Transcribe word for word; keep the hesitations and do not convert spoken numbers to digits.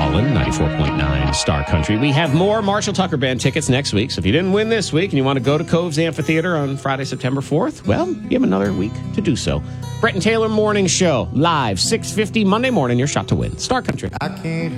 Holland, ninety-four point nine Star Country. We have more Marshall Tucker Band tickets next week. So if you didn't win this week and you want to go to Coves Amphitheater on Friday, September fourth, well, you have another week to do so. Brett and Taylor Morning Show, live, six fifty Monday morning. Your shot to win. Star Country. I can't